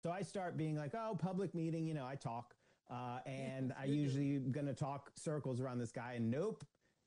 So I start being like, oh, public meeting, I talk. And I usually going to talk circles around this guy. And nope,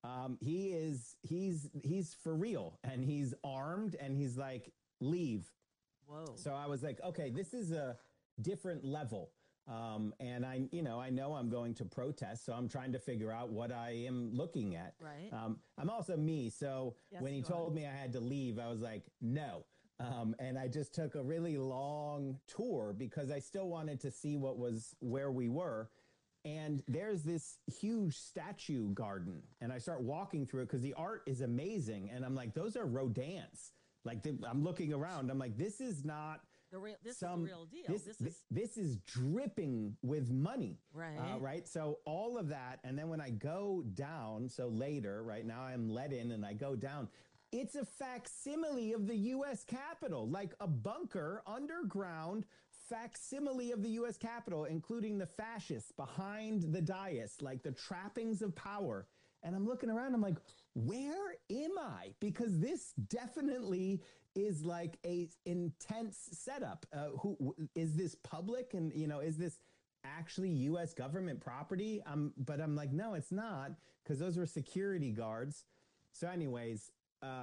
he's for real. And he's armed and he's like, leave. Whoa. So I was like, okay, this is a different level. And I know I'm going to protest, so I'm trying to figure out what I am looking at. Right. I'm also me. So Yes, when he told me I had to leave, I was like, no. And I just took a really long tour because I still wanted to see where we were. And there's this huge statue garden. And I start walking through it because the art is amazing. And I'm like, those are Rodin's. Like I'm looking around. I'm like, this is not this is the real deal. This is dripping with money. Right. Right. So all of that. And then when I go down, so later, right now I'm let in and I go down. It's a facsimile of the U.S. Capitol, like a bunker underground facsimile of the U.S. Capitol, including the fascists behind the dais, like the trappings of power. And I'm looking around, I'm like, where am I? Because this definitely is like a intense setup. Who is this public? And, is this actually U.S. government property? But I'm like, no, it's not, because those were security guards. So anyways,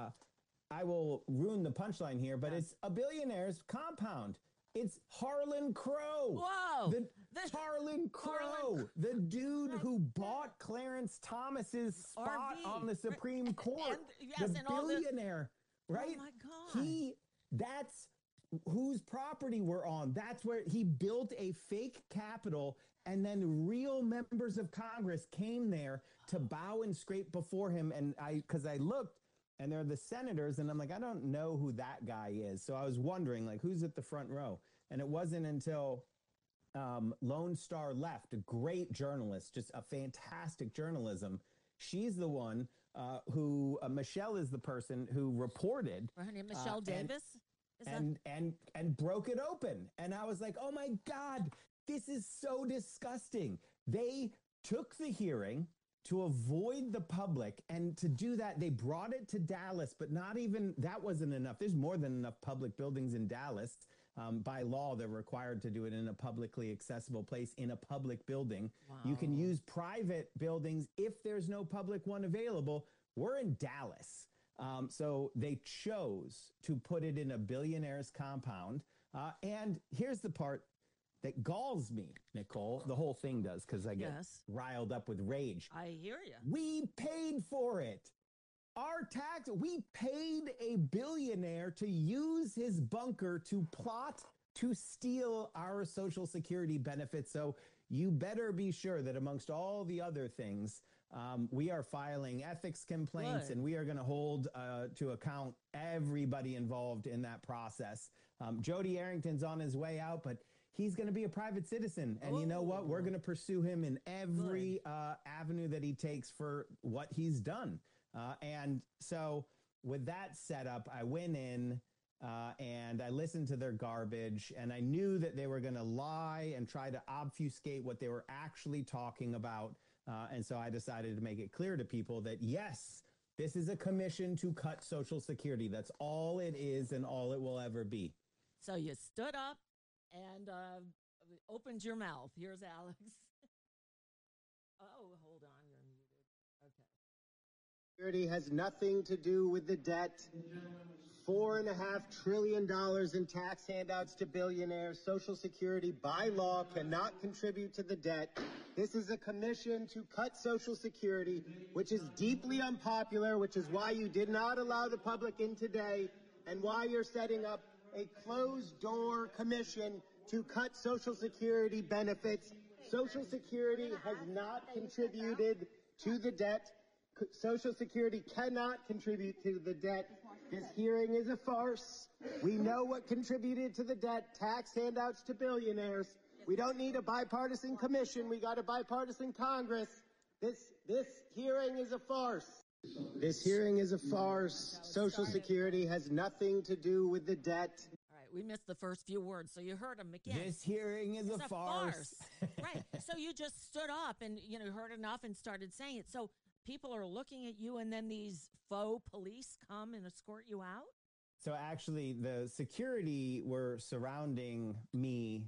I will ruin the punchline here, but it's a billionaire's compound. It's Harlan Crow. Whoa. Harlan Crow, the dude who bought Clarence Thomas's spot on the Supreme Court. The billionaire, right? Oh, my God. That's whose property we're on. That's where he built a fake Capitol, and then real members of Congress came there to bow and scrape before him. And because I looked, and they're the senators, and I'm like, I don't know who that guy is. So I was wondering, like, who's at the front row? And it wasn't until Lone Star Left, a great journalist, just a fantastic journalism. She's the one who, Michelle is the person who reported. Her name Michelle Davis? And broke it open. And I was like, oh my God, this is so disgusting. They took the hearing to avoid the public, and to do that, they brought it to Dallas, but not even that wasn't enough. There's more than enough public buildings in Dallas. By law, they're required to do it in a publicly accessible place in a public building. Wow. You can use private buildings if there's no public one available. We're in Dallas. So they chose to put it in a billionaire's compound. And here's the part that galls me, Nicole. The whole thing does, because I get riled up with rage. I hear you. We paid for it. We paid a billionaire to use his bunker to plot to steal our Social Security benefits. So you better be sure that amongst all the other things, we are filing ethics complaints. Good. And we are going to hold to account everybody involved in that process. Jody Arrington's on his way out, but he's going to be a private citizen. And you know what? We're going to pursue him in every avenue that he takes for what he's done. And so with that setup, I went in and I listened to their garbage, and I knew that they were going to lie and try to obfuscate what they were actually talking about. And so I decided to make it clear to people that, yes, this is a commission to cut Social Security. That's all it is and all it will ever be. So you stood up and opened your mouth. Here's Alex. Oh, hold on. You're muted. Okay. Security has nothing to do with the debt. $4.5 trillion in tax handouts to billionaires. Social Security, by law, cannot contribute to the debt. This is a commission to cut Social Security, which is deeply unpopular, which is why you did not allow the public in today, and why you're setting up a closed-door commission to cut Social Security benefits. Social Security has not contributed to the debt. Social Security cannot contribute to the debt. This hearing is a farce. We know what contributed to the debt, tax handouts to billionaires. We don't need a bipartisan commission. We got a bipartisan Congress. This hearing is a farce. This hearing is a farce. Social Security has nothing to do with the debt. All right, we missed the first few words, so you heard them again. This hearing is a farce. Right. So you just stood up and heard enough and started saying it. So people are looking at you, and then these faux police come and escort you out? So actually, the security were surrounding me